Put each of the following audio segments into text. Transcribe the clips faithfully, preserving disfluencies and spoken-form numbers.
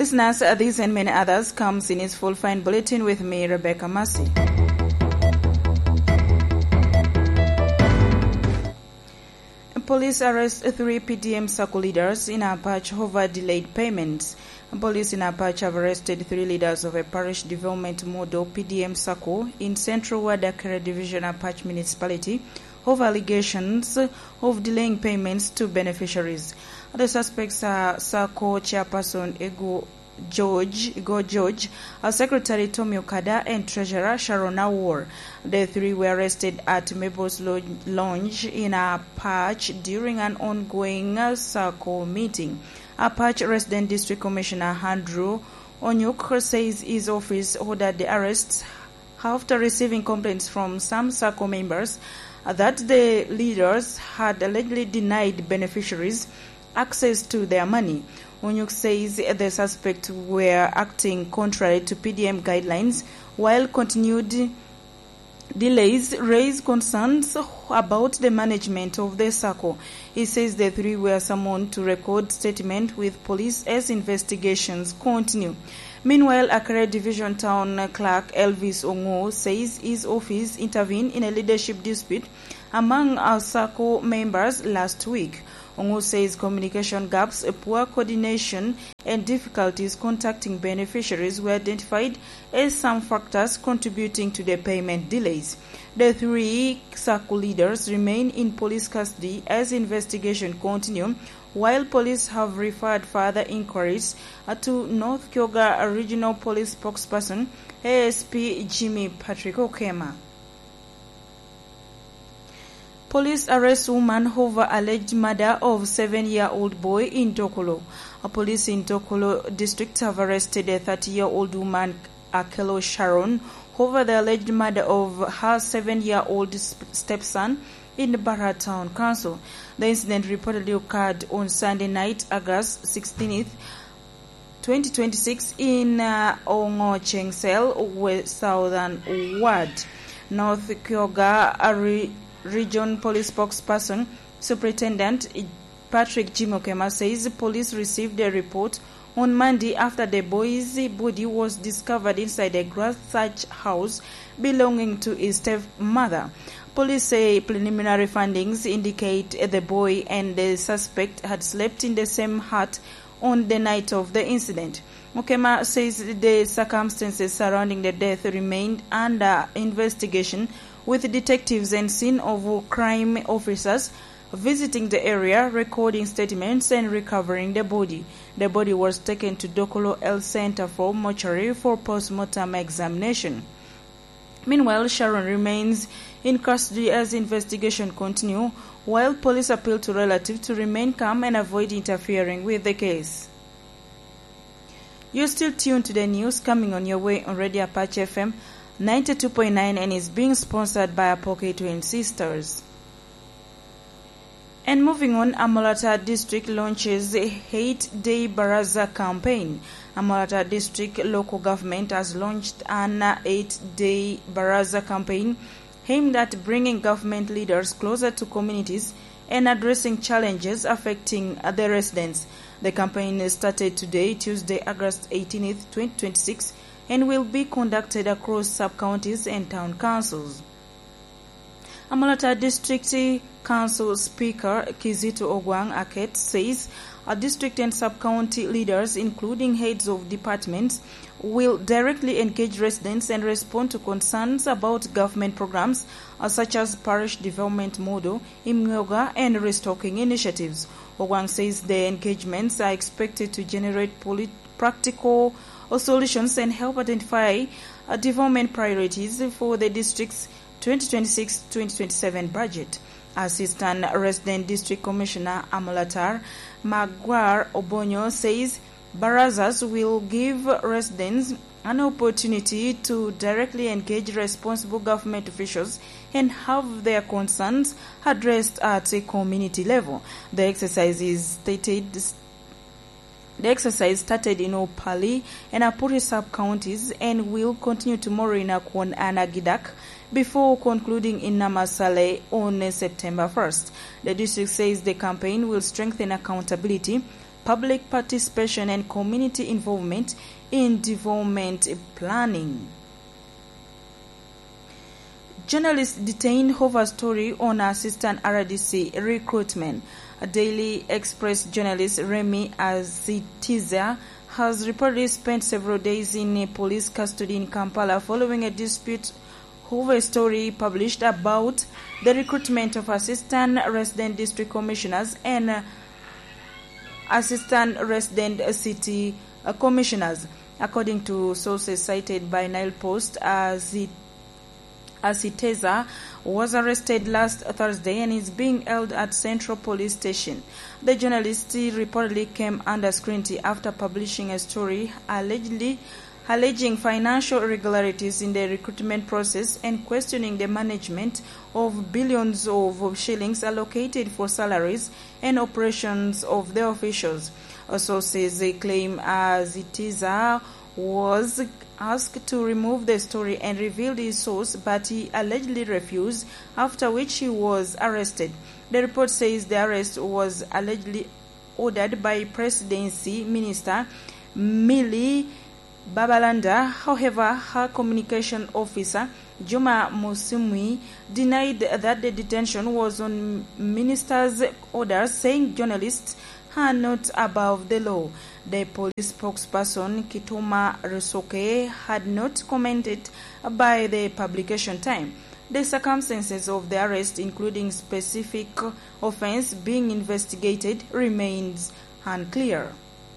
Listeners, these and many others comes in its full fine bulletin with me, Rebecca Massey. Police arrest three P D M SACCO leaders in Apache over delayed payments. Police in Apache have arrested three leaders of a parish development model P D M SACCO in Central Wadakere Division, Apache Municipality, over allegations of delaying payments to beneficiaries. The suspects are SACCO chairperson Ego George, Ego George, our Secretary Tommy Okada, and Treasurer Sharon Awor. The three were arrested at Maples Lounge in Apache during an ongoing SACCO meeting. Apache Resident District Commissioner Andrew Onyuk says his office ordered the arrests after receiving complaints from some SACCO members that the leaders had allegedly denied beneficiaries access to their money. Onyuk says the suspects were acting contrary to P D M guidelines, while continued delays raise concerns about the management of the SACCO. He says the three were summoned to record statement with police as investigations continue. Meanwhile, Akere Division Town Clerk Elvis Ongo says his office intervened in a leadership dispute among our SACCO members last week. Ongo says communication gaps, poor coordination, and difficulties contacting beneficiaries were identified as some factors contributing to the payment delays. The three SACCO leaders remain in police custody as investigation continues, while police have referred further inquiries to North Kyoga Regional Police spokesperson A S P Jimmy Patrick Okema. Police arrest woman over alleged murder of seven-year-old boy in Dokolo. A police in Dokolo district have arrested a thirty-year-old woman, Akelo Sharon, over the alleged murder of her seven-year-old stepson in the Barra Town Council. The incident reportedly occurred on Sunday night, August sixteenth, twenty twenty-six, in uh, Ongo Chengsel, West Southern Ward. North Kyoga Ari Region Police spokesperson Superintendent Patrick Jimokema says police received a report on Monday after the boy's body was discovered inside a grass thatch house belonging to his stepmother. Police say preliminary findings indicate the boy and the suspect had slept in the same hut on the night of the incident. Mokema says the circumstances surrounding the death remained under investigation, with detectives and scene of crime officers visiting the area, recording statements and recovering the body. The body was taken to Dokolo Health Center for mortuary for post-mortem examination. Meanwhile, Sharon remains in custody as investigation continues, while police appeal to relatives to remain calm and avoid interfering with the case. You're still tuned to the news coming on your way on Radio Apache F M ninety-two point nine and is being sponsored by Apoke Twin Sisters. And moving on, Amolata District launches a eight-day Baraza campaign. Amolata District local government has launched an eight-day Baraza campaign aimed at bringing government leaders closer to communities and addressing challenges affecting the residents. The campaign started today, Tuesday, August eighteenth, twenty twenty-six, and will be conducted across sub-counties and town councils. Amolata District Council Speaker Kizito Ogwang Aket says our district and sub-county leaders, including heads of departments, will directly engage residents and respond to concerns about government programs uh, such as parish development model, Imyoga, and restocking initiatives. Ogwang says the engagements are expected to generate polit- practical solutions and help identify uh, development priorities for the district's twenty twenty-six twenty twenty-seven budget. Assistant Resident District Commissioner Amolatar Magwar Obonyo says Barazas will give residents an opportunity to directly engage responsible government officials and have their concerns addressed at a community level. The exercise is stated The exercise started in Opali and Apuri sub-counties and will continue tomorrow in Akwon and Agidak before concluding in Namasale on September first. The district says the campaign will strengthen accountability, public participation and community involvement in development planning. Journalists detained over story on assistant R D C recruitment. A Daily Express journalist Remy Azitiza has reportedly spent several days in police custody in Kampala following a dispute over a story published about the recruitment of assistant resident district commissioners and assistant resident city commissioners. According to sources cited by Nile Post, Azitiza Asiteza was arrested last Thursday and is being held at Central Police Station. The journalist reportedly came under scrutiny after publishing a story allegedly alleging financial irregularities in the recruitment process and questioning the management of billions of shillings allocated for salaries and operations of the officials. Sources claim Asiteza was asked to remove the story and reveal his source, but he allegedly refused, after which he was arrested. The report says the arrest was allegedly ordered by Presidency Minister Millie Babalanda. However, her communication officer, Juma Musumwi, denied that the detention was on minister's orders, saying journalists are not above the law. The police spokesperson, Kituma Rusoke, had not commented by the publication time. The circumstances of the arrest, including specific offense being investigated, remains unclear.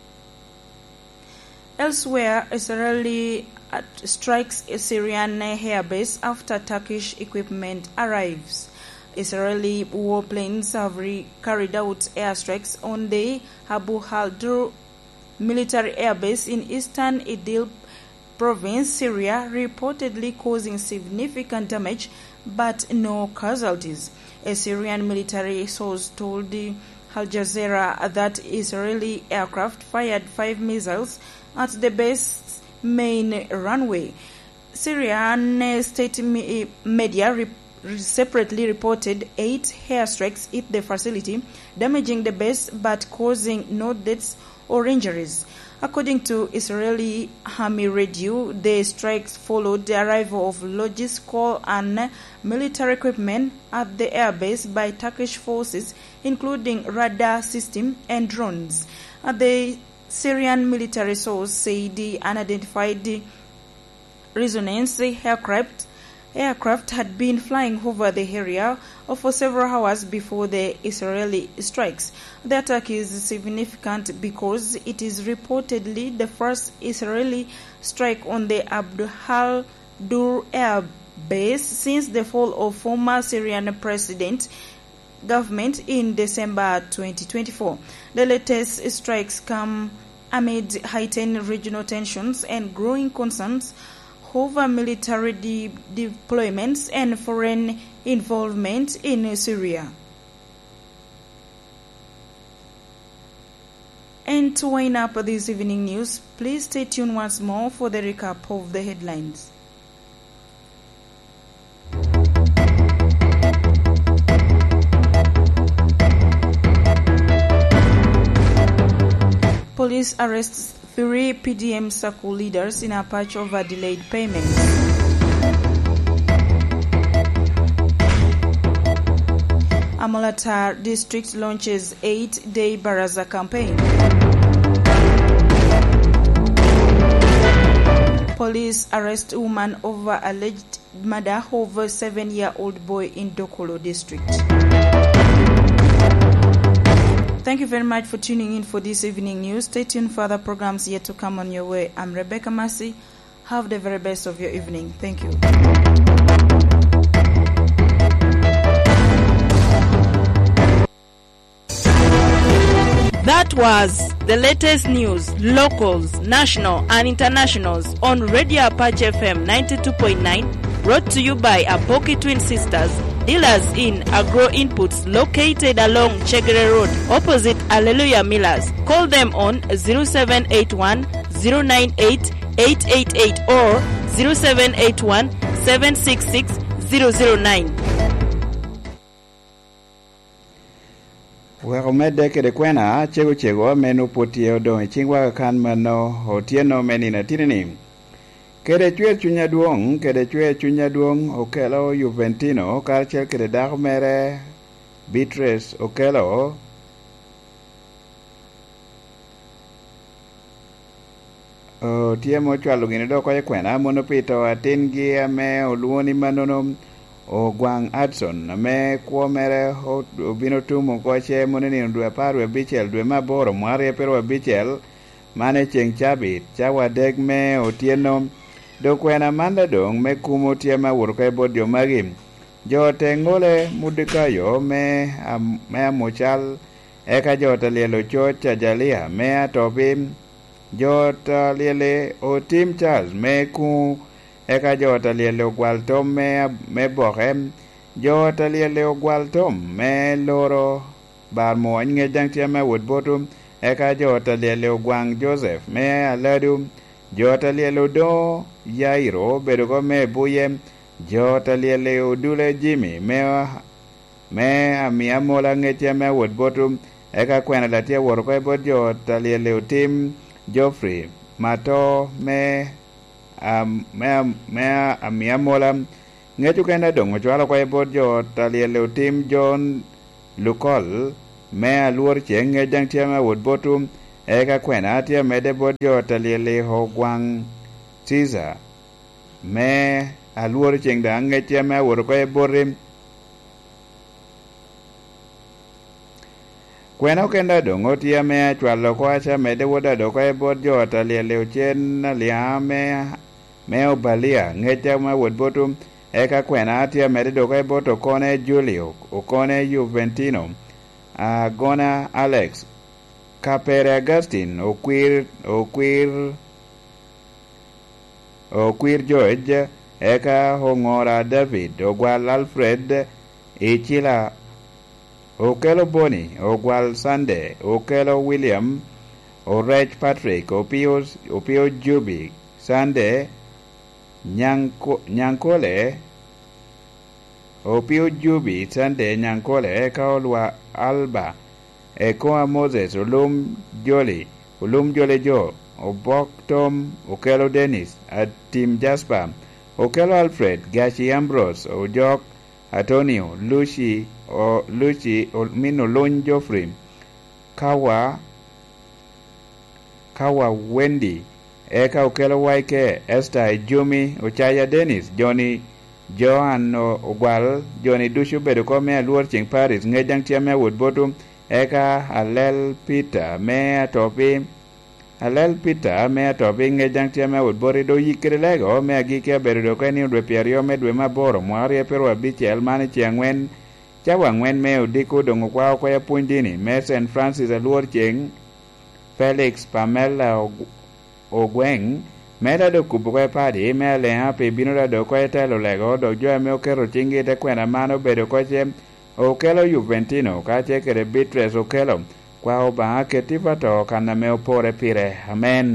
Elsewhere, Israeli strikes a Syrian airbase after Turkish equipment arrives. Israeli warplanes have carried out airstrikes on the Abu Haldur military airbase in eastern Idlib province, Syria, reportedly causing significant damage but no casualties. A Syrian military source told Al Jazeera that Israeli aircraft fired five missiles at the base's main runway. Syrian state media reported separately reported eight airstrikes hit the facility, damaging the base but causing no deaths or injuries. According to Israeli Army radio, the strikes followed the arrival of logistical and military equipment at the airbase by Turkish forces, including radar system and drones. The Syrian military source said the unidentified resonance aircraft Aircraft had been flying over the area for several hours before the Israeli strikes. The attack is significant because it is reportedly the first Israeli strike on the Abu Haldur air base since the fall of former Syrian president government in December twenty twenty-four. The latest strikes come amid heightened regional tensions and growing concerns over military de- deployments and foreign involvement in Syria. And to wind up this evening news, please stay tuned once more for the recap of the headlines. Police arrests three P D M SACCO leaders in a patch over delayed payments. Amalatar district launches eight-day Baraza campaign. Police arrest woman over alleged murder of a seven-year-old boy in Dokolo district. Thank you very much for tuning in for this evening news. Stay tuned for other programs yet to come on your way. I'm Rebecca Massey. Have the very best of your evening. Thank you. That was the latest news, locals, national and internationals on Radio Apache F M ninety-two point nine, brought to you by Apoki Twin Sisters, dealers in agro inputs located along Chegere Road, opposite Alleluia Millers. Call them on zero seven eight one, zero nine eight, eight eight eight or zero seven eight one, seven six six, zero zero nine. Weko mede kede kwena chego chego menu potio do chingwa kan mano otieno menina tinini. Kede chwe chunya duong, kede chwe chunya duong okelo Juventino karchel kede dak mere Beatrice okelo o tiemo chwalo gini do koye kwena mono pito atin gi ame oluoni manono o gwang Adson ame kuo mere obino tumo koche mono ni dwe parwe bichel dwe maboro mwari pero bichel mane cheng chabit chawa deg me otieno do kwena manda dong me kumo tiema wurko e bodio magim jote ngole mudikayo me am, me amuchal eka jota lielo chocha jalia me atopim jota liele o Tim Charles me ku eka jota liele ogwal tom me, me bohem jota liele ogwal tom me loro bar muony nge jang tiema wud botum eka jota liele ogwang Joseph me aladu jota liele do Yairo bedogo me buyem jota liele udule Jimmy me me amia mola nge tiema wud botum eka kwena latia worko e bod jota liele Tim Geoffrey mato me um, me me amia mola ngetu kenda dongo chwalo kwa bod jo taliele Tim John Lukol me aluor cheng nge jang tiama wud botum eka kwena atia mede bod jo taliele Hogwang Caesar me aluor cheng da nge tiama wud kwa borim kwena kenda dongo tia me chwalo kwa cha mede woda do kwa bod jo taliele uchen lia me me obalia ngeja ma wod botum eka kwena atia mede do kwa boto kone Julio okone Juventino agona Alex Capere Agustin okwir okwir okwir George eka hongora David ogwal Alfred ichila okelo Boni ogwal Sunday okelo William Orech Patrick opio opio Jubi Sunday nyanko nyankole opio Jubi Sunday nyankole kaolwa Alba eko Moses ulum Joli ulum Jole Jo obok Tom okelo Dennis atim Jasper okelo Alfred Gachi Ambrose ojok Antonio Lucy o Lucy o mino lon Geoffrey kawa kawa Wendy eka okelo Waike Esther Jumi ochaya Dennis Johnny Johan ogwal Johnny Dushu bedo ko me aluor ching Paris ngejang tiame wud botum eka Alel Peter me atopi Alel Peter me atopi ngejang tiame wud bori do yikre lego me agike bedo do ko ni dwe pierio me dwe maboro mwari pero abichel mane chiangwen chawa ngwen me odiko dongo kwa kwa puindini me Saint Francis aluor cheng Felix Pamela Ogweng meda do kubwe padi me le happy bino do ko telo lego do jo me okero chingi te kwena mano bedo ko chem okelo Juventino ka che kere Beatrice okelo kwa oba ke tipato kana me opore pire amen.